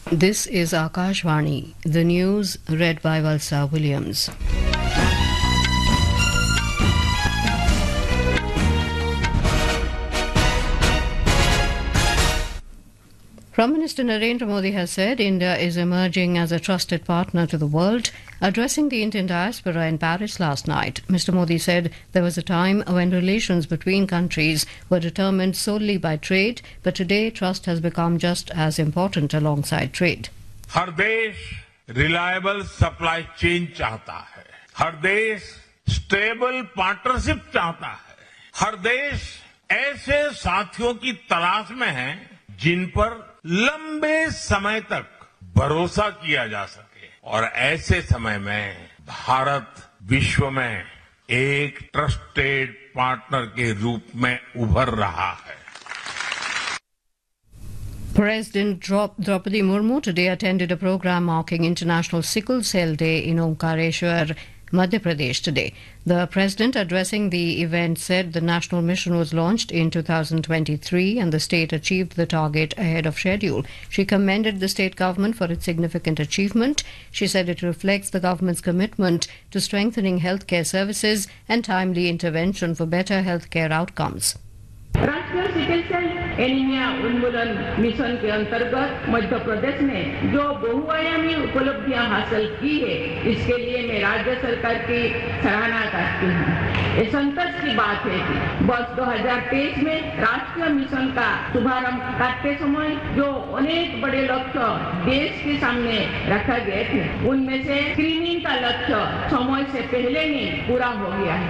This is Akashvani, the news read by Valsa Williams. Prime Minister Narendra Modi has said India is emerging as a trusted partner to the world. Addressing the Indian diaspora in Paris last night, Mr. Modi said there was a time when relations between countries were determined solely by trade, but today trust has become just as important alongside trade. हर देश reliable supply chain चाहता है, हर देश stable partnership चाहता है, हर देश ऐसे साथियों की तलाश में है जिन पर लंबे समय तक भरोसा किया जा सके और ऐसे समय में भारत विश्व में एक ट्रस्टेड पार्टनर के रूप में उभर रहा है. President Draupadi Murmu today attended a program marking International Sickle Cell Day in Omkareshwar, Madhya Pradesh today. The president addressing the event said the national mission was launched in 2023 and the state achieved the target ahead of schedule. She commended the state government for its significant achievement. She said it reflects the government's commitment to strengthening healthcare services and timely intervention for better healthcare outcomes. राष्ट्रीय sickle cell anaemia उन्मूलन mission के अंतर्गत मध्य प्रदेश ने जो बहुआयामी उपलब्धियां हासिल की है, इसके लिए मैं राज्य सरकार की सराहना करती हूं. ये संतोष की बात है कि वर्ष 2023 में राष्ट्रीय मिशन का शुभारंभ करते समय जो अनेक बड़े लक्ष्य देश के सामने रखा गए थे, उनमें से स्क्रीनिंग का लक्ष्य समय से पहले ही पूरा हो गया है.